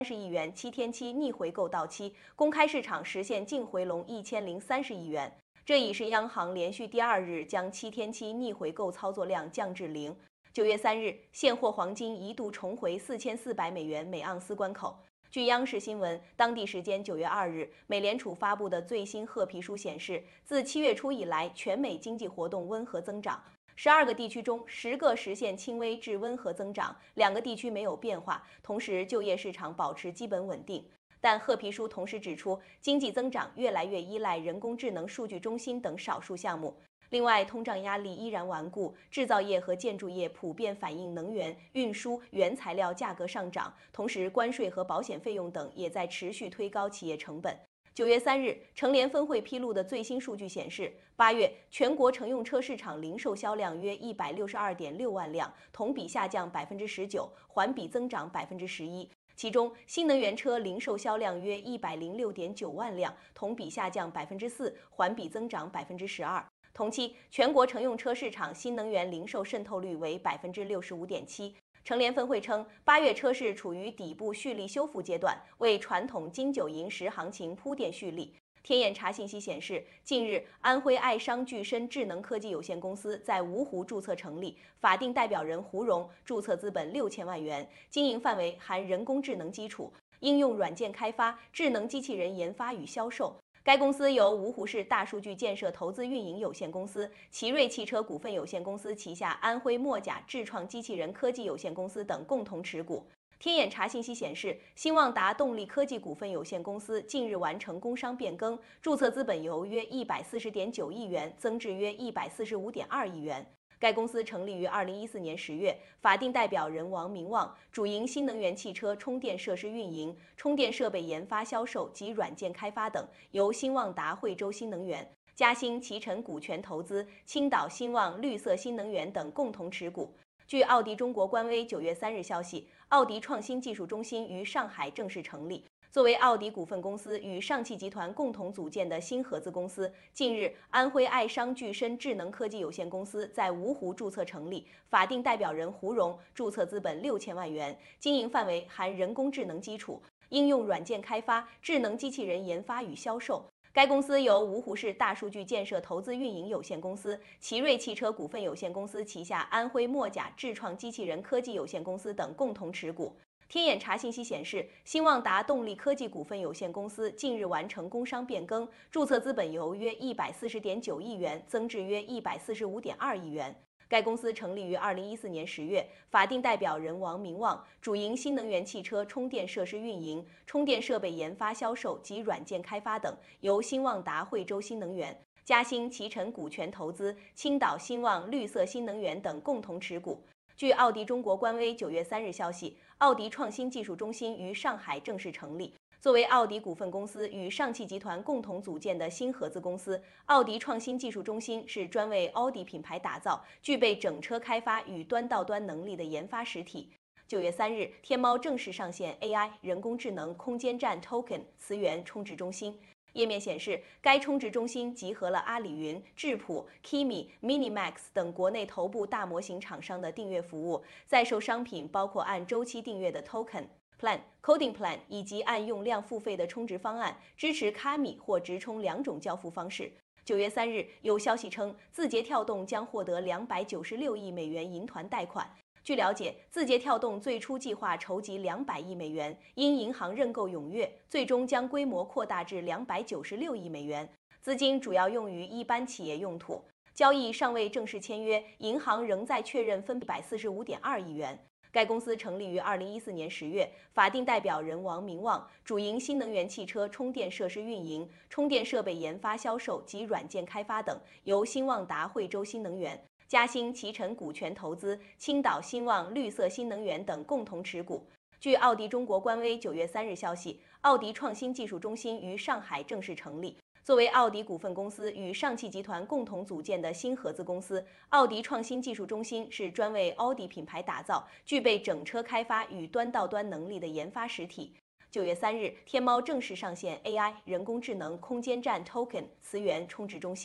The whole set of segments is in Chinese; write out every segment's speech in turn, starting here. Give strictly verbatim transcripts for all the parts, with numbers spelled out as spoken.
三十亿元七天期逆回购到期，公开市场实现净回笼一千零三十亿元。这已是央行连续第二日将七天期逆回购操作量降至零。九月三日，现货黄金一度重回四千四百美元每盎司关口。据央视新闻，当地时间九月二日，美联储发布的最新褐皮书显示，自七月初以来，全美经济活动温和增长。十二个地区中，十个实现轻微至温和增长，两个地区没有变化。同时，就业市场保持基本稳定。但褐皮书同时指出，经济增长越来越依赖人工智能数据中心等少数项目。另外，通胀压力依然顽固，制造业和建筑业普遍反映能源、运输、原材料价格上涨，同时关税和保险费用等也在持续推高企业成本。九月三日，乘联分会披露的最新数据显示，八月全国乘用车市场零售销量约一百六十二点六万辆，同比下降百分之十九，环比增长百分之十一。其中，新能源车零售销量约一百零六点九万辆，同比下降百分之四，环比增长百分之十二。同期，全国乘用车市场新能源零售渗透率为百分之六十五点七。乘联分会称，八月车市处于底部蓄力修复阶段，为传统金九银十行情铺垫蓄力。天眼查信息显示，近日安徽爱商聚深智能科技有限公司在芜湖注册成立，法定代表人胡荣，注册资本六千万元，经营范围含人工智能基础、应用软件开发、智能机器人研发与销售。该公司由芜湖市大数据建设投资运营有限公司、奇瑞汽车股份有限公司旗下安徽墨甲智创机器人科技有限公司等共同持股。天眼查信息显示，新旺达动力科技股份有限公司近日完成工商变更，注册资本由约一百四十点九亿元增至约一百四十五点二亿元。该公司成立于二零一四年十月，法定代表人王明旺，主营新能源汽车充电设施运营、充电设备研发销售及软件开发等，由新旺达惠州新能源、嘉兴集成股权投资、青岛新旺绿色新能源等共同持股。据奥迪中国官微九月三日消息，奥迪创新技术中心于上海正式成立。作为奥迪股份公司与上汽集团共同组建的新合资公司，近日安徽爱商聚深智能科技有限公司在芜湖注册成立，法定代表人胡荣，注册资本六千万元，经营范围含人工智能基础、应用软件开发、智能机器人研发与销售。该公司由芜湖市大数据建设投资运营有限公司、奇瑞汽车股份有限公司旗下安徽墨甲智创机器人科技有限公司等共同持股。天眼查信息显示，新旺达动力科技股份有限公司近日完成工商变更，注册资本由约一百四十点九亿元增至约一百四十五点二亿元。该公司成立于二零一四年十月，法定代表人王明旺，主营新能源汽车充电设施运营、充电设备研发销售及软件开发等，由新旺达惠州新能源、嘉兴集成股权投资、青岛新旺绿色新能源等共同持股。据奥迪中国官微九月三日消息，奥迪创新技术中心于上海正式成立。作为奥迪股份公司与上汽集团共同组建的新合资公司，奥迪创新技术中心是专为奥迪品牌打造、具备整车开发与端到端能力的研发实体。九月三日，天猫正式上线 A I 人工智能空间站 Token 磁源充值中心。页面显示，该充值中心集合了阿里云、智谱、Kimi、Minimax 等国内头部大模型厂商的订阅服务，在售商品包括按周期订阅的 Token、Plan、Coding Plan 以及按用量付费的充值方案，支持卡米或直充两种交付方式。九月三日，有消息称，字节跳动将获得两百九十六亿美元银团贷款。据了解，字节跳动最初计划筹集两百亿美元，因银行认购踊跃，最终将规模扩大至两百九十六亿美元，资金主要用于一般企业用途。交易尚未正式签约，银行仍在确认分一百四十五点二亿元。该公司成立于二零一四年十月，法定代表人王明旺，主营新能源汽车充电设施运营、充电设备研发销售及软件开发等，由新旺达惠州新能源、嘉兴集成股权投资、青岛新旺绿色新能源等共同持股。据奥迪中国官微九月三日消息，奥迪创新技术中心于上海正式成立。作为奥迪股份公司与上汽集团共同组建的新合资公司，奥迪创新技术中心是专为奥迪品牌打造、具备整车开发与端到端能力的研发实体。九月三日，天猫正式上线 A I 人工智能空间站 Token 磁源充值中心。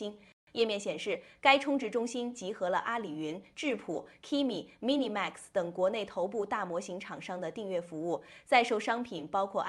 页面显示，该充值中心集合了阿里云、智谱、Kimi、Minimax 等国内头部大模型厂商的订阅服务，在售商品包括